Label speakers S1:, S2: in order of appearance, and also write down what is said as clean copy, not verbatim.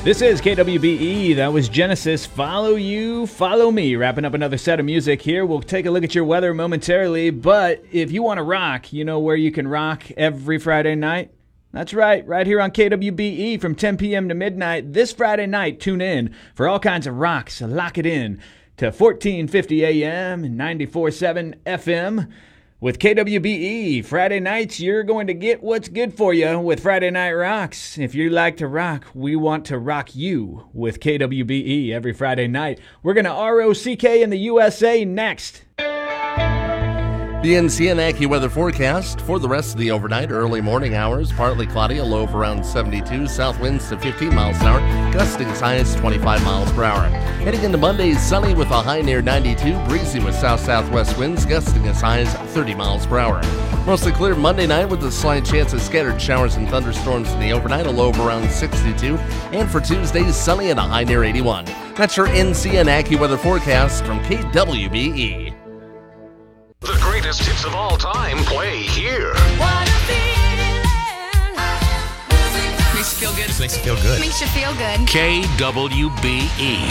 S1: This is KWBE. That was Genesis. Follow you, follow me. Wrapping up another set of music here. We'll take a look at your weather momentarily. But if you want to rock, you know where you can rock every Friday night? That's right here on KWBE from 10 p.m. to midnight. This Friday night, tune in for all kinds of rock. So lock it in to 1450 AM and 94.7 FM. With KWBE, Friday nights, you're going to get what's good for you with Friday Night Rocks. If you like to rock, we want to rock you with KWBE every Friday night. We're going to ROCK in the USA next.
S2: The NCN AccuWeather forecast for the rest of the overnight, early morning hours, partly cloudy, a low of around 72, south winds to 15 miles an hour, gusting as high as 25 miles per hour. Heading into Monday, sunny with a high near 92, breezy with south-southwest winds, gusting as high as 30 miles per hour. Mostly clear Monday night with a slight chance of scattered showers and thunderstorms in the overnight, a low of around 62, and for Tuesday, sunny and a high near 81. That's your NCN AccuWeather forecast from KWBE.
S3: The greatest hits of all time play here.
S4: What a feeling.
S5: Makes you feel good.
S4: Makes you feel good.
S5: Makes you feel good.
S3: KWBE.